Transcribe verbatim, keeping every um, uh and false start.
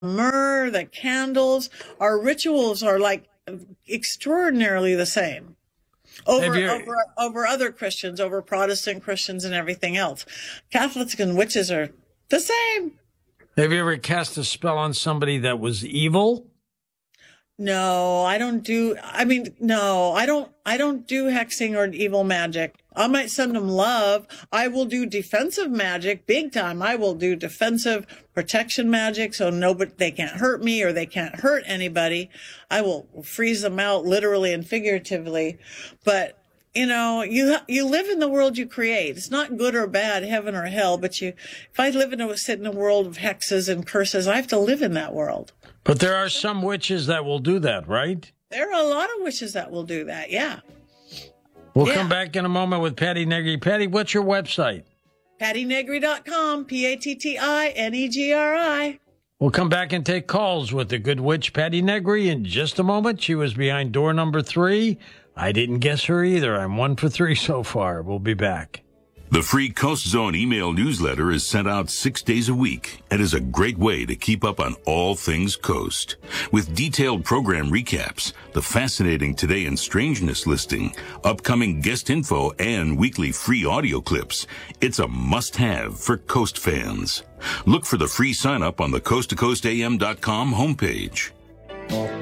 myrrh, the candles, our rituals are like extraordinarily the same over, over, over other Christians, over Protestant Christians and everything else. Catholics and witches are the same. Have you ever cast a spell on somebody that was evil? No, I don't do, I mean, no, I don't, I don't do hexing or evil magic. I might send them love. I will do defensive magic big time. I will do defensive protection magic so nobody, they can't hurt me or they can't hurt anybody. I will freeze them out literally and figuratively. But, you know, you, you live in the world you create. It's not good or bad, heaven or hell, but you, if I live in a, sit in a world of hexes and curses, I have to live in that world. But there are some witches that will do that, right? There are a lot of witches that will do that, yeah. We'll yeah. come back in a moment with Patti Negri. Patti, what's your website? Patti Negri dot com, P A T T I N E G R I. We'll come back and take calls with the good witch Patti Negri in just a moment. She was behind door number three. I didn't guess her either. I'm one for three so far. We'll be back. The free Coast Zone email newsletter is sent out six days a week and is a great way to keep up on all things Coast. With detailed program recaps, the fascinating Today in Strangeness listing, upcoming guest info, and weekly free audio clips, it's a must-have for Coast fans. Look for the free sign-up on the coast to coast A M dot com homepage.